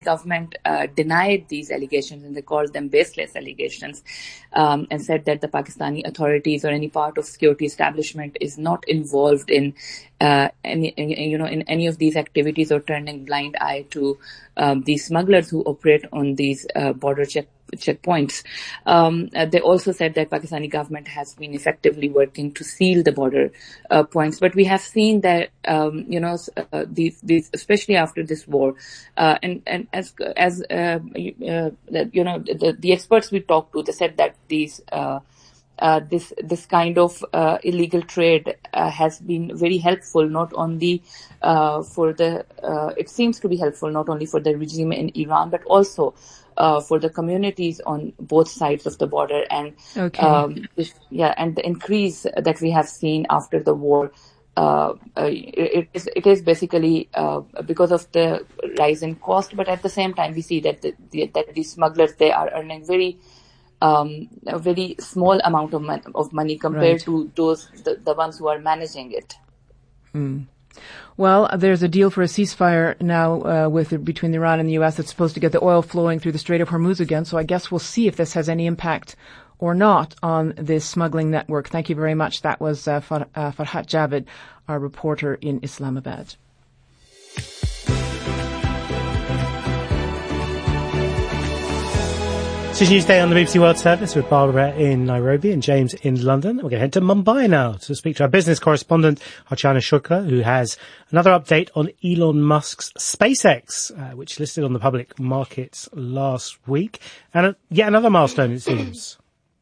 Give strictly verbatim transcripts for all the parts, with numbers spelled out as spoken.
government uh, denied these allegations, and they called them baseless allegations, um, and said that the Pakistani authorities or any part of security establishment is not involved in uh, any, in, you know, in any of these activities or turning blind eye to um, these smugglers who operate on these uh, border check checkpoints. Um, uh, they also said that Pakistani government has been effectively working to seal the border uh, points, but we have seen that um, you know uh, these, these, especially after this war, uh, and and as as uh, uh, you know the, the experts we talked to, they said that these uh, uh, this this kind of uh, illegal trade uh, has been very helpful, not only uh, for the uh, it seems to be helpful not only for the regime in Iran, but also Uh, for the communities on both sides of the border. And okay. um, this, yeah, and the increase that we have seen after the war, uh, uh, it, is, it is basically uh, because of the rise in cost, but at the same time we see that the, the, that these smugglers, they are earning very um, a very small amount of, mon- of money compared right. to those the, the ones who are managing it. Mm. Well, there's a deal for a ceasefire now uh, with between Iran and the U S that's supposed to get the oil flowing through the Strait of Hormuz again. So I guess we'll see if this has any impact or not on this smuggling network. Thank you very much. That was uh, Far- uh, Farhat Javed, our reporter in Islamabad. This is Newsday on the B B C World Service with Barbara in Nairobi and James in London. We're going to head to Mumbai now to speak to our business correspondent, Archana Shukla, who has another update on Elon Musk's SpaceX, uh, which listed on the public markets last week. And uh, yet another milestone, it seems.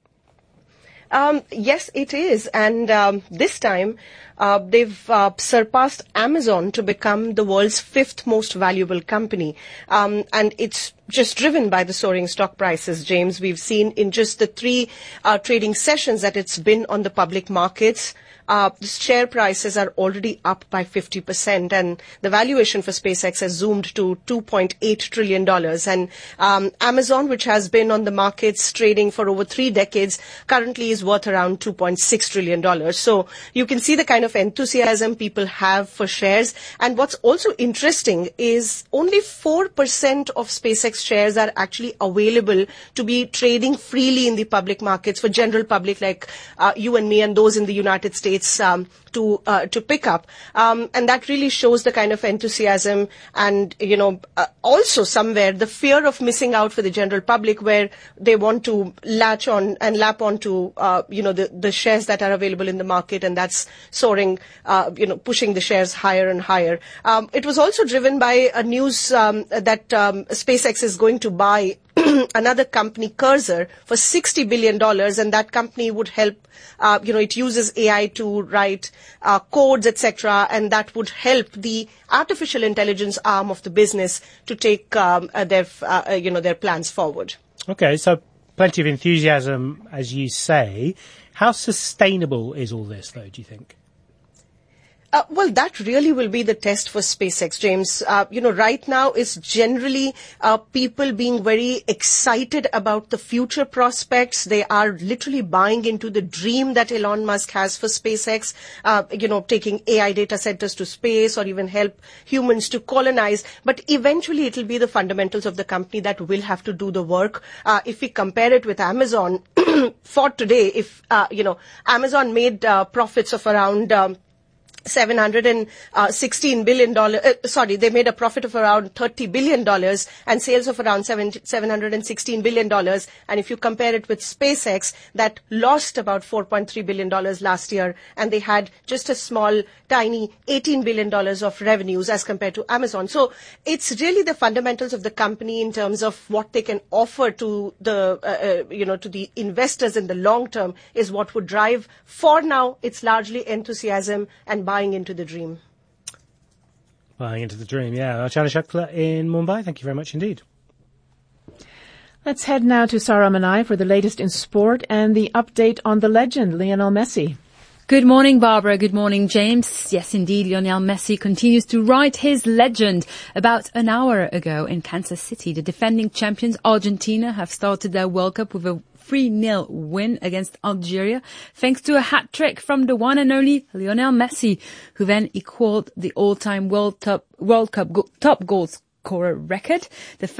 Um, yes, it is. And um, this time, uh, they've uh, surpassed Amazon to become the world's fifth most valuable company. Um, and it's just driven by the soaring stock prices, James. We've seen in just the three uh, trading sessions that it's been on the public markets, Uh, the share prices are already up by fifty percent, and the valuation for SpaceX has zoomed to two point eight trillion dollars. And um, Amazon, which has been on the markets trading for over three decades, currently is worth around two point six trillion dollars. So you can see the kind of enthusiasm people have for shares. And what's also interesting is only four percent of SpaceX shares are actually available to be trading freely in the public markets for general public like uh, you and me and those in the United States Um, to uh, to pick up, um, and that really shows the kind of enthusiasm and, you know, uh, also somewhere the fear of missing out for the general public, where they want to latch on and lap on to, uh, you know, the, the shares that are available in the market, and that's soaring, uh, you know, pushing the shares higher and higher. Um, it was also driven by a news um, that um, SpaceX is going to buy another company, Cursor, for sixty billion dollars, and that company would help, uh, you know, it uses A I to write uh, codes, et cetera, and that would help the artificial intelligence arm of the business to take um, uh, their, uh, you know, their plans forward. Okay, so plenty of enthusiasm, as you say. How sustainable is all this, though, do you think? Uh, well, that really will be the test for SpaceX, James. Uh, you know, right now it's generally uh, people being very excited about the future prospects. They are literally buying into the dream that Elon Musk has for SpaceX, uh, you know, taking A I data centers to space or even help humans to colonize. But eventually it will be the fundamentals of the company that will have to do the work. Uh, if we compare it with Amazon, for today, if, uh, you know, Amazon made uh, profits of around Um, seven hundred sixteen billion dollars, uh, sorry, they made a profit of around thirty billion dollars and sales of around seven hundred sixteen billion dollars. And if you compare it with SpaceX, that lost about four point three billion dollars last year, and they had just a small, tiny eighteen billion dollars of revenues as compared to Amazon. So it's really the fundamentals of the company in terms of what they can offer to the, uh, uh, you know, to the investors in the long term is what would drive. For now, it's largely enthusiasm and buying into the dream. Buying into the dream, yeah. Archana Shukla in Mumbai, thank you very much indeed. Let's head now to Sarah Manai for the latest in sport and the update on the legend, Lionel Messi. Good morning, Barbara. Good morning, James. Yes, indeed, Lionel Messi continues to write his legend. About an hour ago in Kansas City, the defending champions Argentina have started their World Cup with a three nil win against Algeria, thanks to a hat-trick from the one and only Lionel Messi, who then equaled the all-time World, top, World Cup go- top goals scorer record. The